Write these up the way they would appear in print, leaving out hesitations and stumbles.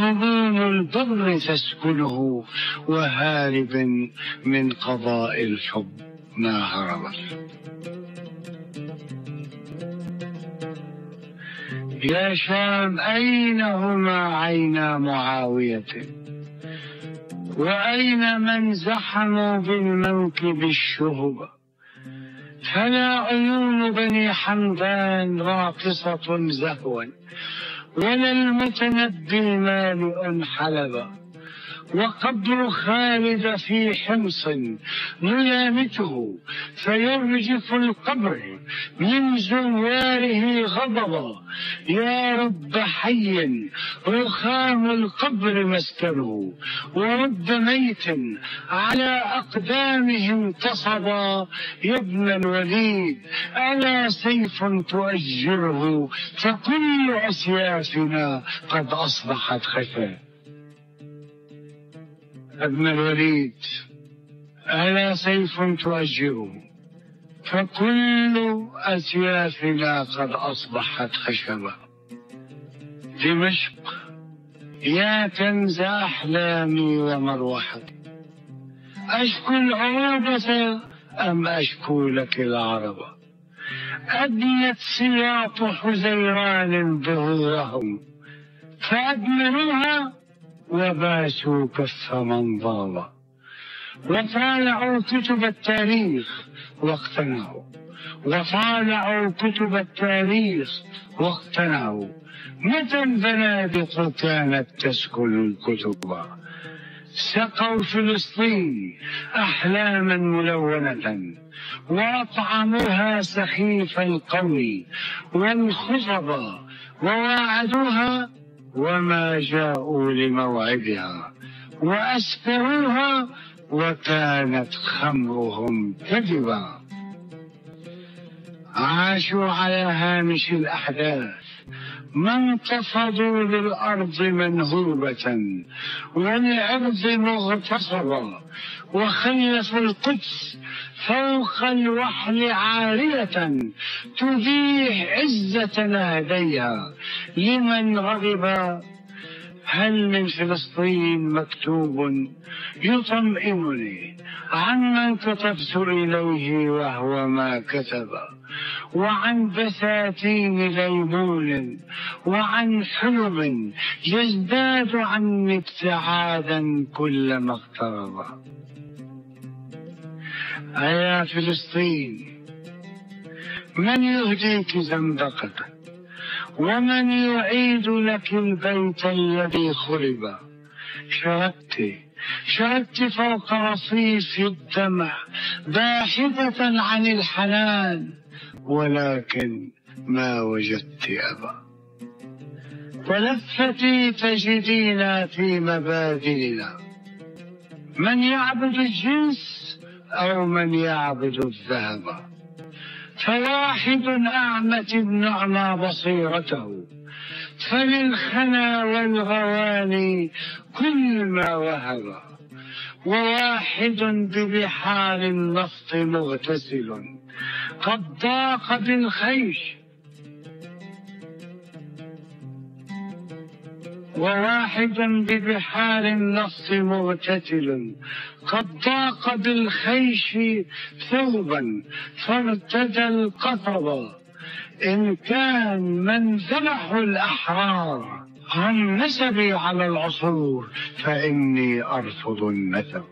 مظلوم البر تسكنه، وهارب من قضاء الحب ما هرب. يا شام أين هما عينا معاوية؟ وأين من زحموا بالموكب الشهب؟ فلا عيون بني حمدان راقصة زهوا، ولا المتنبي مالئ حلبا. وقبر خالد في حمص نلامته، فيرجف القبر من زواره غضبا. يا رب حي رخام القبر مسكنه، ورب ميت على أقدامه انتصبا. يا ابن الوليد ألا سيف تؤجره، فكل أسيافنا قد أصبحت خشا. ابن الوليد ألا سيف تؤجره، فكل أسيافنا قد أصبحت خشبا. دمشق يا كنز أحلامي ومروحتي، أشكو العروبة أم أشكو لك العرب؟ أدنت سياط حزيران ظهورهم، فأدمروها وباسوا كف من ضال. وطالعوا كتب التاريخ واقتنعوا، وطالعوا كتب التاريخ واقتنعوا. متى البنادق كانت تسكن الكتب؟ سقوا فلسطين أحلاما ملونة، وأطعموها سخيف القول والخطب، وواعدوها وما جاءوا لموعدها، وأسكروها وكانت خمرهم كذبا. عاشوا على هامش الأحداث، ما انتفضوا للأرض منهوبة ولعرض مغتصبا، وخلفوا القدس فوق الوحل عارية، تبيح عزة لهديها لمن رغب. هل من فلسطين مكتوب يطمئنني عمن كتبت إليه وهو ما كتب، وعن بساتين ليمون وعن حلم يزداد عني ابتعادا كلما اقترب. أيا فلسطين من يهديك زندقة، ومن يعيد لك البيت الذي خرب؟ شردت فوق رصيف الدمع باحثة عن الحنان، ولكن ما وجدت أبا. تلفتي تجدينا في مبادئنا، من يعبد الجنس أو من يعبد الذهب. فواحد أعمت النعمى بصيرته، فللخنا والغواني كل ما وهب. وواحد ببحار النفط مغتسل، قد ضاق بالخيش. وواحد ببحار النفط مغتسل، قد ضاق بالخيش ثوبا فارتدى القطب. إن كان من ذبحوا الأحرار عن نسبي على العصور، فإني أرفض النسب.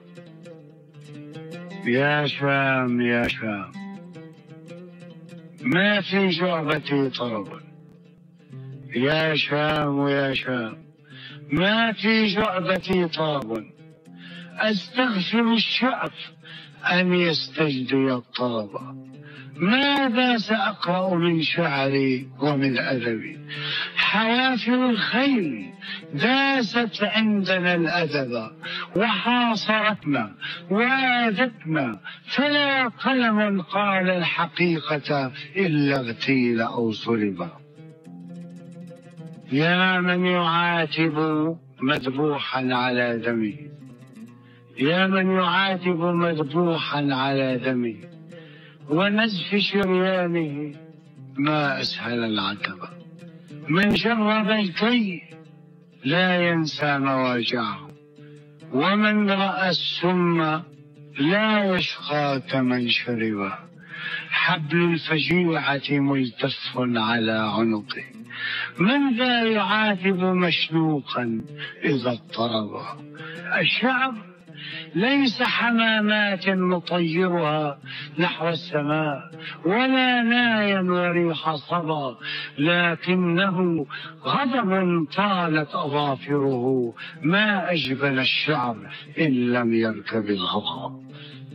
يا شام يا شام ما في جعبتي طرب. يا شام يا شام ما في جعبتي طرب. أستغفر الشعف أن يستجدي الطرب. ماذا سأقرأ من شعري ومن أدبي؟ حوافر الخيل داست عندنا الأدب، وحاصرتنا وآذتنا، فلا قلم قال الحقيقة إلا اغتيل أو صلب. يا من يعاتب مذبوحا على دمه، يا من يعاتب مذبوحا على دمه ونزف شريانه، ما أسهل العتبة. من جرب الكي لا ينسى مواجعه، ومن رأى السم لا يشقى كمن شربه. حبل الفجيعة ملتف على عنقه، من ذا يعاتب مشلوقا إذا اضطرب. الشعر ليس حمامات نطيرها نحو السماء، ولا نايا وريح صبا، لكنه غضب طالت أظافره، ما أجبل الشعر إن لم يركب الغضب.